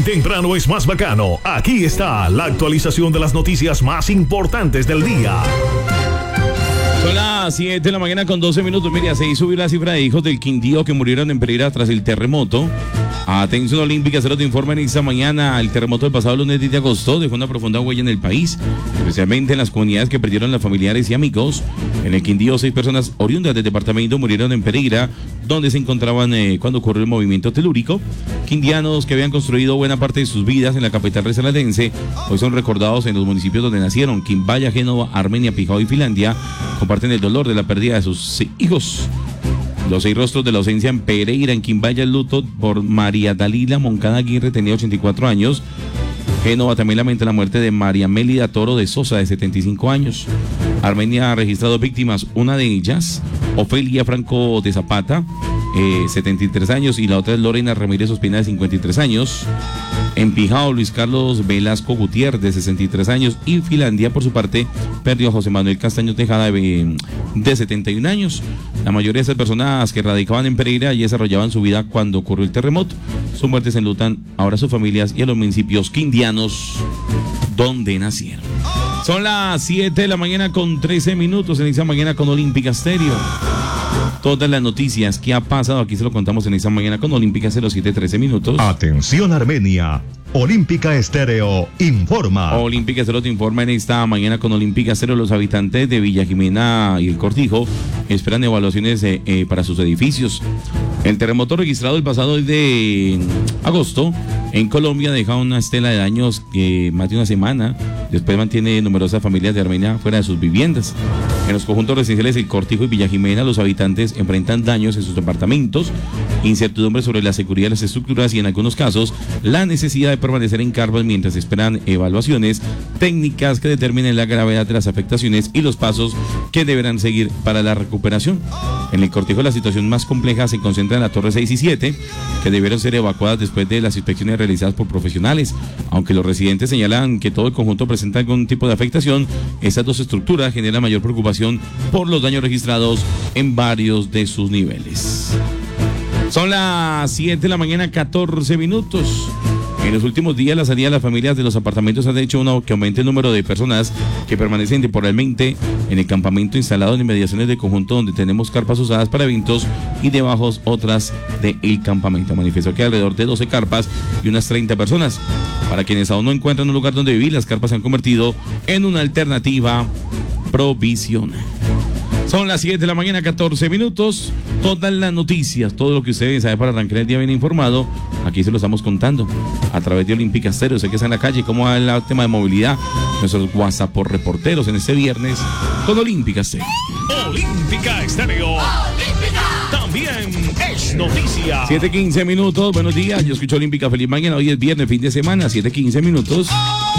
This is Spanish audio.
Bien temprano es más bacano. Aquí está la actualización de las noticias más importantes del día. Son las 7 de la mañana con 12 minutos. Mira, se subió la cifra de hijos del Quindío que murieron en Pereira tras el terremoto. Atención olímpica, se lo informa en esta mañana. El terremoto del pasado lunes 10 de agosto dejó una profunda huella en el país, especialmente en las comunidades que perdieron a familiares y amigos. En el Quindío, 6 personas oriundas del departamento murieron en Pereira, donde se encontraban cuando ocurrió el movimiento telúrico. Quindianos que habían construido buena parte de sus vidas en la capital risaraldense hoy son recordados en los municipios donde nacieron: Quimbaya, Génova, Armenia, Pijao y Finlandia. Comparten el dolor de la pérdida de sus hijos. Los 6 rostros de la ausencia en Pereira. En Quimbaya, el luto por María Dalila Moncada Aguirre, tenía 84 años. Génova también lamenta la muerte de María Mélida Toro de Sosa, de 75 años. Armenia ha registrado víctimas, una de ellas, Ofelia Franco de Zapata, 73 años, y la otra es Lorena Ramírez Ospina, de 53 años. En Pijao, Luis Carlos Velasco Gutiérrez, de 63 años, y Finlandia, por su parte, perdió a José Manuel Castaño Tejada, de 71 años. La mayoría de esas personas que radicaban en Pereira y desarrollaban su vida cuando ocurrió el terremoto. Sus muertes enlutan ahora a sus familias y a los municipios quindianos donde nacieron. Son las 7 de la mañana con 13 minutos. En esta mañana con Olímpica Estéreo. Todas las noticias que ha pasado aquí se lo contamos en esta mañana con Olímpica 07:13 minutos. Atención Armenia. Olímpica Estéreo informa. Olímpica Estéreo te informa en esta mañana con Olímpica Estéreo. Los habitantes de Villa Jimena y el Cortijo esperan evaluaciones para sus edificios. El terremoto registrado el pasado 2 de agosto en Colombia deja una estela de daños más de una semana. Después mantiene numerosas familias de Armenia fuera de sus viviendas. En los conjuntos residenciales El Cortijo y Villa Jimena, los habitantes enfrentan daños en sus departamentos, incertidumbre sobre la seguridad de las estructuras y, en algunos casos, la necesidad de permanecer en carpas mientras esperan evaluaciones técnicas que determinen la gravedad de las afectaciones y los pasos que deberán seguir para la recuperación. En El Cortijo, la situación más compleja se concentra en la Torre 6 y 7, que debieron ser evacuadas después de las inspecciones realizadas por profesionales. Aunque los residentes señalan que todo el conjunto presenta algún tipo de afectación, estas dos estructuras generan mayor preocupación por los daños registrados en varios de sus niveles. Son las 7 de la mañana, 14 minutos. En los últimos días, la salida de las familias de los apartamentos ha hecho que aumente el número de personas que permanecen temporalmente en el campamento instalado en inmediaciones del conjunto, donde tenemos carpas usadas para eventos y debajo otras del campamento. Manifestó que alrededor de 12 carpas y unas 30 personas. Para quienes aún no encuentran un lugar donde vivir, las carpas se han convertido en una alternativa provisional. Son las 7 de la mañana, 14 minutos. Todas las noticias, todo lo que ustedes saben para arrancar el día bien informado, aquí se lo estamos contando a través de Olímpica Estéreo. Sé que está en la calle, cómo va el tema de movilidad. Nuestros WhatsApp por reporteros en este viernes con Olímpica Estéreo. Olímpica Estéreo. También es noticia. 7:15 minutos. Buenos días. Yo escucho Olímpica. Feliz mañana. Hoy es viernes, fin de semana. 7:15 minutos.